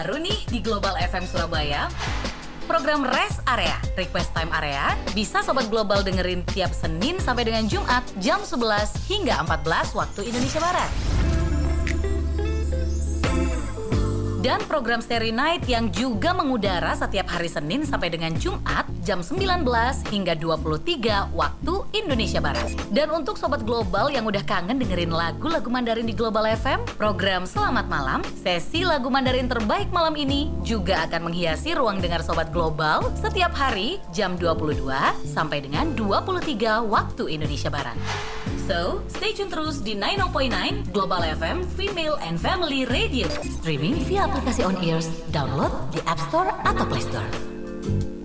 Baru nih di Global FM Surabaya, program Rest Area, Request Time Area, bisa Sobat Global dengerin tiap Senin sampai dengan Jumat jam 11 hingga 14 waktu Indonesia Barat. Dan program Starry Night yang juga mengudara setiap hari Senin sampai dengan Jumat jam 19 hingga 23 waktu Indonesia Barat. Dan untuk Sobat Global yang udah kangen dengerin lagu-lagu Mandarin di Global FM, program Selamat Malam, sesi lagu Mandarin terbaik malam ini juga akan menghiasi ruang dengar Sobat Global setiap hari jam 22 sampai dengan 23 waktu Indonesia Barat. So, stay tune terus di 90.9 Global FM Female and Family Radio. Streaming via aplikasi On Ears, download di App Store atau Play Store.